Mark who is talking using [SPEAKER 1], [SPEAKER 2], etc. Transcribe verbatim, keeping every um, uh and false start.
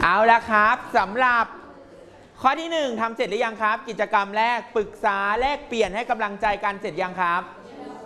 [SPEAKER 1] เอาละครับสำหรับข้อที่หนึ่งทำเสร็จหรือยังครับกิจกรรมแรกปรึกษาแลกเปลี่ยนให้กำลังใจกันเสร็จยังครับ